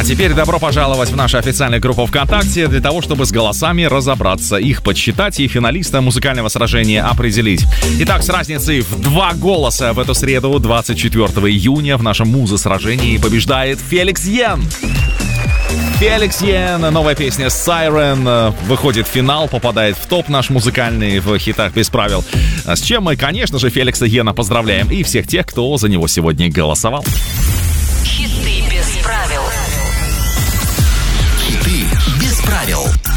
А теперь добро пожаловать в нашу официальную группу ВКонтакте для того, чтобы с голосами разобраться, их подсчитать и финалиста музыкального сражения определить. Итак, с разницей в 2 голоса в эту среду, 24 июня, в нашем музы-сражении побеждает Феликс Йен. Феликс Йен, новая песня Siren выходит в финал, попадает в топ наш музыкальный в хитах без правил. С чем мы, конечно же, Феликса Йена поздравляем и всех тех, кто за него сегодня голосовал. Хиты без правил. Хиты без правил.